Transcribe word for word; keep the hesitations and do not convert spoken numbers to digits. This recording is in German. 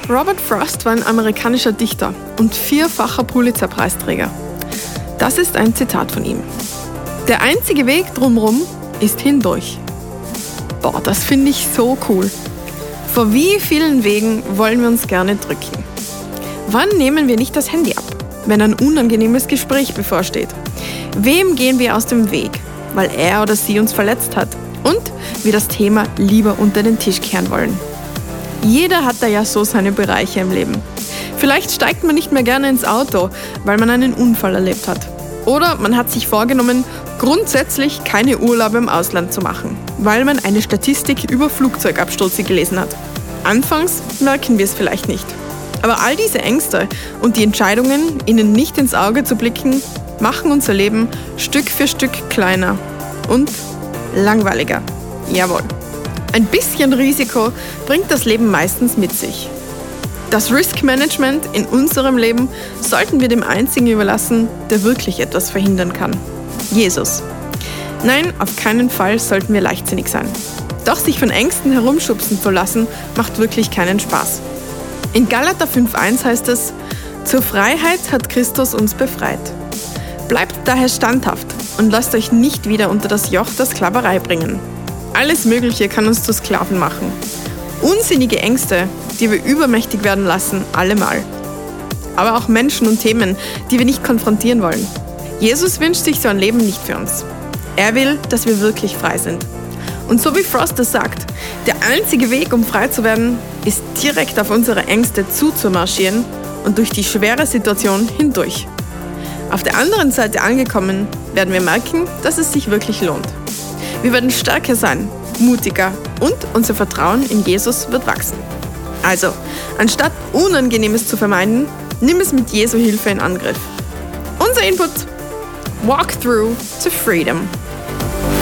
Robert Frost war ein amerikanischer Dichter und vierfacher Pulitzer-Preisträger. Das ist ein Zitat von ihm. Der einzige Weg drumherum ist hindurch. Boah, das finde ich so cool. Vor wie vielen Wegen wollen wir uns gerne drücken? Wann nehmen wir nicht das Handy ab, wenn ein unangenehmes Gespräch bevorsteht? Wem gehen wir aus dem Weg, weil er oder sie uns verletzt hat und wir das Thema lieber unter den Tisch kehren wollen? Jeder hat da ja so seine Bereiche im Leben. Vielleicht steigt man nicht mehr gerne ins Auto, weil man einen Unfall erlebt hat. Oder man hat sich vorgenommen, grundsätzlich keine Urlaube im Ausland zu machen, weil man eine Statistik über Flugzeugabstürze gelesen hat. Anfangs merken wir es vielleicht nicht. Aber all diese Ängste und die Entscheidungen, ihnen nicht ins Auge zu blicken, machen unser Leben Stück für Stück kleiner und langweiliger. Jawohl. Ein bisschen Risiko bringt das Leben meistens mit sich. Das Risk-Management in unserem Leben sollten wir dem Einzigen überlassen, der wirklich etwas verhindern kann. Jesus. Nein, auf keinen Fall sollten wir leichtsinnig sein. Doch sich von Ängsten herumschubsen zu lassen, macht wirklich keinen Spaß. In Galater fünf eins heißt es: Zur Freiheit hat Christus uns befreit. Bleibt daher standhaft und lasst euch nicht wieder unter das Joch der Sklaverei bringen. Alles Mögliche kann uns zu Sklaven machen. Unsinnige Ängste, die wir übermächtig werden lassen, allemal. Aber auch Menschen und Themen, die wir nicht konfrontieren wollen. Jesus wünscht sich so ein Leben nicht für uns. Er will, dass wir wirklich frei sind. Und so wie Frost es sagt, der einzige Weg, um frei zu werden, ist direkt auf unsere Ängste zuzumarschieren und durch die schwere Situation hindurch. Auf der anderen Seite angekommen, werden wir merken, dass es sich wirklich lohnt. Wir werden stärker sein, mutiger und unser Vertrauen in Jesus wird wachsen. Also, anstatt Unangenehmes zu vermeiden, nimm es mit Jesu Hilfe in Angriff. Unser Input: Walk through to freedom.